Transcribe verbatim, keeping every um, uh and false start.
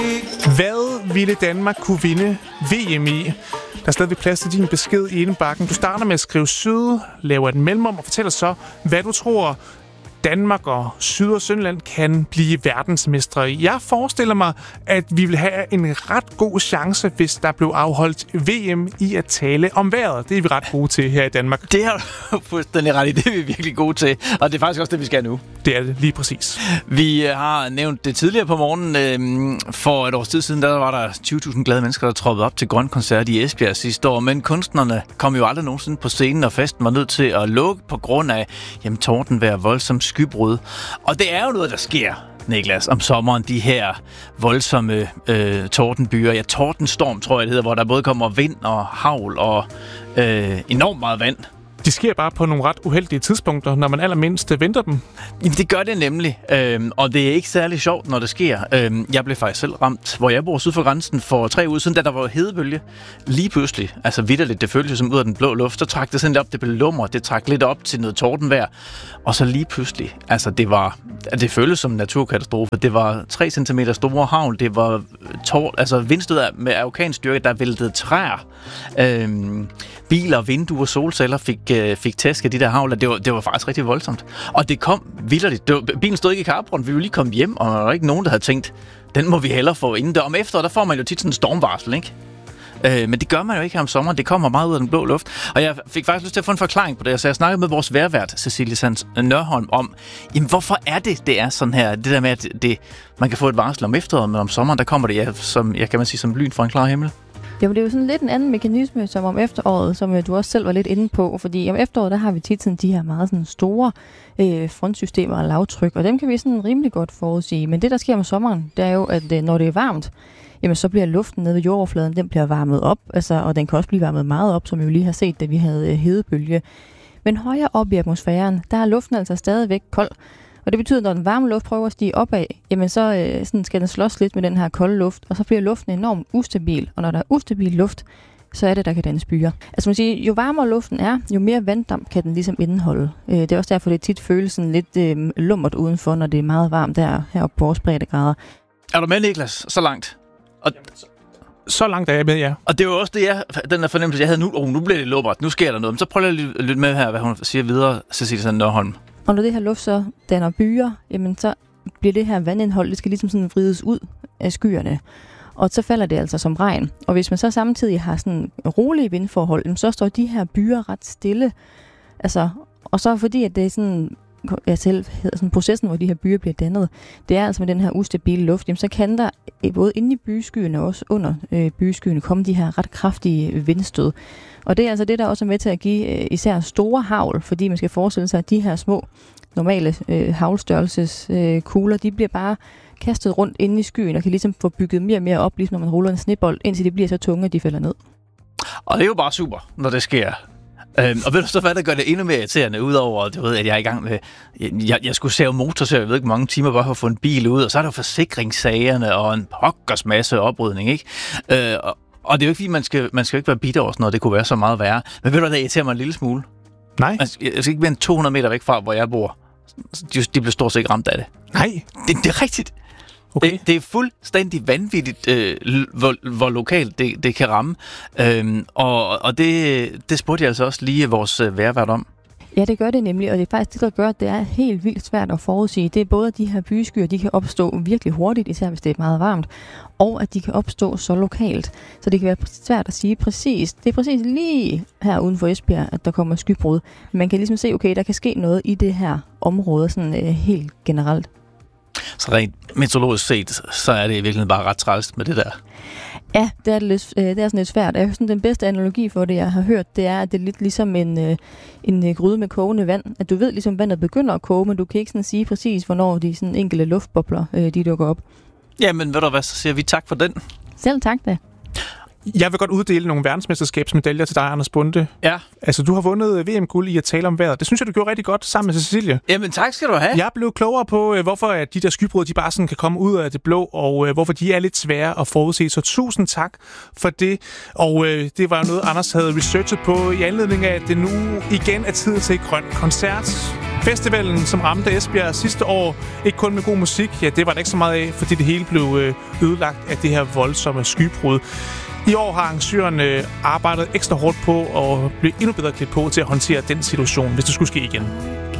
Hvad ville Danmark kunne vinde V M i? Der er stadig plads til din besked i indbakken. Du starter med at skrive syd, laver et mellemrum og fortæller så, hvad du tror, Danmark og Syd- og Sønderjylland kan blive verdensmestre i. Jeg forestiller mig, at vi vil have en ret god chance, hvis der blev afholdt V M i at tale om vejret. Det er vi ret gode til her i Danmark. Det er du fuldstændig ret i. Det er vi virkelig gode til. Og det er faktisk også det, vi skal nu. Det er det, lige præcis. Vi har nævnt det tidligere på morgenen. For et års tid siden, der var der tyve tusind glade mennesker, der troppede op til Grøn Koncert i Esbjerg sidste år. Men kunstnerne kom jo aldrig nogensinde på scenen, og festen var nødt til at lukke på grund af jamen, tordenvejr, voldsom skybrud. Og det er jo noget, der sker, Niklas, om sommeren, de her voldsomme øh, tordenbyer. Ja, tordenstorm, tror jeg, det hedder, hvor der både kommer vind og hagl og øh, enormt meget vand. De sker bare på nogle ret uheldige tidspunkter, når man allermindst venter dem. Jamen, det gør det nemlig, øhm, og det er ikke særlig sjovt, når det sker. Øhm, jeg blev faktisk selv ramt, hvor jeg bor syd for grænsen for tre uger siden, da der var hedebølge. Lige pludselig, altså vitterligt, det føltes som ud af den blå luft, så trak det sådan lidt op, det blev lummer, det trak lidt op til noget tordenvejr. Og så lige pludselig, altså det var, det føltes som en naturkatastrofe. Det var tre centimeter store hagl, det var tår, altså vindstød med orkanstyrke, der væltede træer. Øhm, biler, vinduer, solceller fik fik tæsk af de der hagler. Det var, det var faktisk rigtig voldsomt. Og det kom vitterligt. Det var, bilen stod ikke i carporten. Vi ville lige komme hjem, og der var ikke nogen, der havde tænkt, den må vi hellere få inden der. Om efteråret, der får man jo tit sådan en stormvarsel, ikke? Øh, men det gør man jo ikke her om sommeren. Det kommer meget ud af den blå luft. Og jeg fik faktisk lyst til at få en forklaring på det. Så jeg snakkede med vores vejrvært, Cecilie Sands Nørholm, om, jamen, hvorfor er det, det er sådan her? Det der med, at det, man kan få et varsel om efteråret, men om sommeren, der kommer det, ja, som, jeg kan man sige, som lyn fra en klar himmel. Jamen, det er jo sådan lidt en anden mekanisme, som om efteråret, som du også selv var lidt inde på, fordi om efteråret, der har vi tit sådan de her meget sådan store øh, frontsystemer og lavtryk, og dem kan vi sådan rimelig godt forudsige. Men det, der sker om sommeren, det er jo, at øh, når det er varmt, jamen så bliver luften nede ved jordoverfladen, den bliver varmet op, altså, og den kan også blive varmet meget op, som vi jo lige har set, da vi havde øh, hedebølge. Men højere op i atmosfæren, der er luften altså stadigvæk kold. Og det betyder, at når den varme luft prøver at stige opad, jamen så øh, sådan skal den slås lidt med den her kolde luft, og så bliver luften enormt ustabil. Og når der er ustabil luft, så er det, der kan dannes byer. Altså man siger, jo varmere luften er, jo mere vanddamp kan den ligesom indeholde. Øh, det er også derfor, det tit føles sådan lidt øh, lummert udenfor, når det er meget varmt der heroppe på vores breddegrader. Er du med, Niklas, så langt? Og så langt er jeg med, ja. Og det var også det, jeg, den der fornemmelse, jeg havde nu. Oh, nu bliver det lummert, nu sker der noget. Men så prøver jeg at lytte med her, hvad hun siger videre, Cecilie Sands Nørholm. Og når det her luft så danner byer, jamen så bliver det her vandindhold, det skal ligesom sådan vrides ud af skyerne. Og så falder det altså som regn. Og hvis man så samtidig har sådan rolige vindforhold, så står de her byer ret stille. Altså, og så fordi, at det er sådan, jeg selv hedder sådan processen, hvor de her byer bliver dannet, det er altså med den her ustabile luft, jamen så kan der både inde i byskyerne og også under øh, byskyerne komme de her ret kraftige vindstød. Og det er altså det, der også er med til at give øh, især store hagl, fordi man skal forestille sig, at de her små, normale øh, havlstørrelses øh, kugler, de bliver bare kastet rundt inde i skyen og kan ligesom få bygget mere og mere op, ligesom når man ruller en snebold, indtil de bliver så tunge, at de falder ned. Og det er jo bare super, når det sker. Øhm, og ved du så, hvad der gør det endnu mere irriterende, udover du ved, at jeg er i gang med, jeg, jeg skulle save motor, jeg ved ikke, mange timer bare for at få en bil ud, og så er der jo forsikringssagerne og en pokkers masse oprydning, ikke? Øh, og, og det er jo ikke fordi, man skal, man skal jo ikke være bitter over sådan noget, det kunne være så meget værre. Men ved du hvad, det irriterer mig en lille smule? Nej. Altså, jeg skal ikke mere end to hundrede meter væk fra, hvor jeg bor. De, de bliver stort set ikke ramt af det. Nej. Det, det er rigtigt. Okay. Det, det er fuldstændig vanvittigt, øh, hvor, hvor lokalt det, det kan ramme. Øhm, og og det, det spurgte jeg altså også lige vores øh, vejrvært om. Ja, det gør det nemlig, og det er faktisk det, der gør, at det er helt vildt svært at forudsige. Det er både, at de her byskyer, de kan opstå virkelig hurtigt, især hvis det er meget varmt, og at de kan opstå så lokalt. Så det kan være svært at sige præcis. Det er præcis lige her uden for Esbjerg, at der kommer skybrud. Man kan ligesom se, okay, der kan ske noget i det her område, sådan øh, helt generelt. Så rent meteorologisk set, så er det i virkeligheden bare ret træls med det der. Ja, det er, det lidt, det er sådan lidt svært. Jeg synes, den bedste analogi for det, jeg har hørt, det er, at det er lidt ligesom en, en gryde med kogende vand. At du ved ligesom, vandet begynder at koge, men du kan ikke sådan sige præcis, hvornår de sådan enkelte luftbobler, de dukker op. Jamen, ved du hvad, så siger vi tak for den. Selv tak da. Jeg vil godt uddele nogle verdensmesterskabsmedaljer til dig, Anders Bonde. Ja. Altså, du har vundet V M-guld i at tale om vejret. Det synes jeg, du gjorde rigtig godt sammen med Cecilie. Jamen, tak skal du have. Jeg blev klogere på, hvorfor de der skybrud, de bare sådan kan komme ud af det blå, og hvorfor de er lidt svære at forudse. Så tusind tak for det. Og øh, det var noget, Anders havde researchet på i anledning af, at det nu igen er tid til Grøn Koncert. Festivalen, som ramte Esbjerg sidste år, ikke kun med god musik, ja, det var der ikke så meget af, fordi det hele blev ødelagt af det her voldsomme skybrud. I år har arrangørerne arbejdet ekstra hårdt på og blive endnu bedre klædt på til at håndtere den situation, hvis det skulle ske igen.